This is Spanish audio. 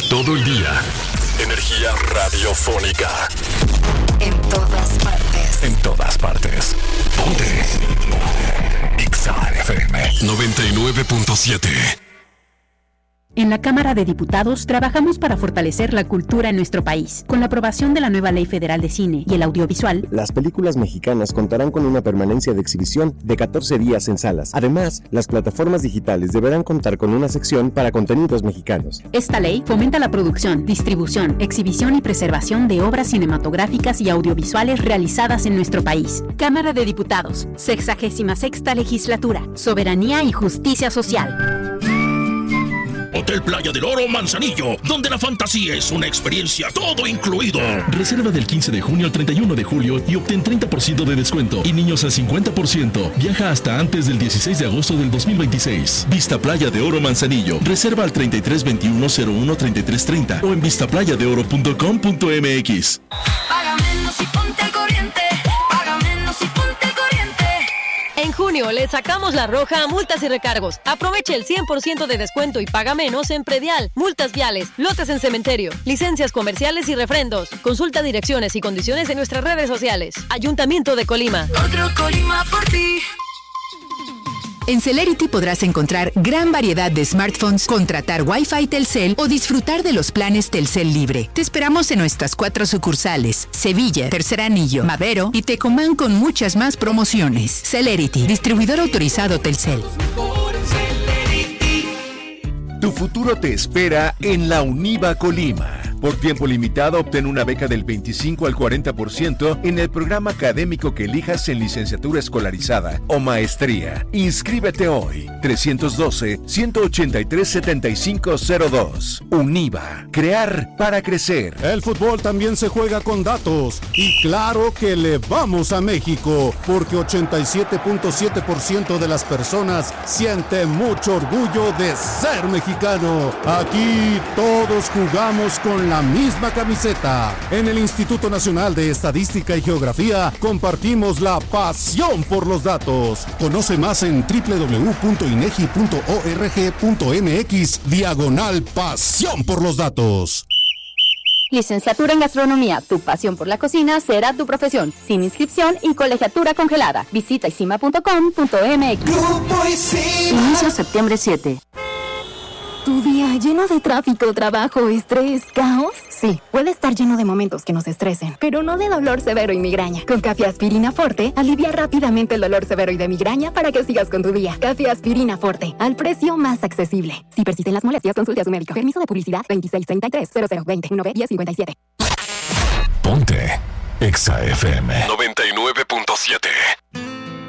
todo el día. Energía radiofónica. En todas partes. En todas partes. Ponte. Exa FM 99.7. En la Cámara de Diputados trabajamos para fortalecer la cultura en nuestro país. Con la aprobación de la nueva Ley Federal de Cine y el Audiovisual, las películas mexicanas contarán con una permanencia de exhibición de 14 días en salas. Además, las plataformas digitales deberán contar con una sección para contenidos mexicanos. Esta ley fomenta la producción, distribución, exhibición y preservación de obras cinematográficas y audiovisuales realizadas en nuestro país. Cámara de Diputados, 66ª Legislatura, Soberanía y Justicia Social. Hotel Playa del Oro Manzanillo, donde la fantasía es una experiencia, todo incluido. Reserva del 15 de junio al 31 de julio y obtén 30% de descuento y niños al 50%. Viaja hasta antes del 16 de agosto del 2026. Vista Playa de Oro Manzanillo. Reserva al 3321013330 o en vistaplayadeoro.com.mx. Paga menos y ponte al corriente. Paga menos y ponte al corriente. En junio le sacamos la roja a multas y recargos. Aproveche el 100% de descuento y paga menos en predial, multas viales, lotes en cementerio, licencias comerciales y refrendos. Consulta direcciones y condiciones en nuestras redes sociales. Ayuntamiento de Colima. Otro Colima por ti. En Celerity podrás encontrar gran variedad de smartphones, contratar Wi-Fi Telcel o disfrutar de los planes Telcel Libre. Te esperamos en nuestras 4 sucursales: Sevilla, Tercer Anillo, Madero y Tecomán, con muchas más promociones. Celerity, distribuidor autorizado Telcel. Tu futuro te espera en la UNIVA Colima. Por tiempo limitado, obtén una beca del 25 al 40% en el programa académico que elijas en licenciatura escolarizada o maestría. Inscríbete hoy. 312-183-7502. UNIVA. Crear para crecer. El fútbol también se juega con datos. Y claro que le vamos a México, porque 87.7% de las personas siente mucho orgullo de ser mexicano. Aquí todos jugamos con la misma camiseta. En el Instituto Nacional de Estadística y Geografía compartimos la pasión por los datos. Conoce más en www.inegi.org.mx/pasión por los datos. Licenciatura en Gastronomía, tu pasión por la cocina será tu profesión, sin inscripción y colegiatura congelada. Visita isima.com.mx. Inicio septiembre 7. ¿Tu día lleno de tráfico, trabajo, estrés, caos? Sí, puede estar lleno de momentos que nos estresen, pero no de dolor severo y migraña. Con Café Aspirina Forte, alivia rápidamente el dolor severo y de migraña para que sigas con tu día. Café Aspirina Forte, al precio más accesible. Si persisten las molestias, consulte a su médico. Permiso de publicidad 2633-0020-1B1057. Ponte Exa FM 99.7.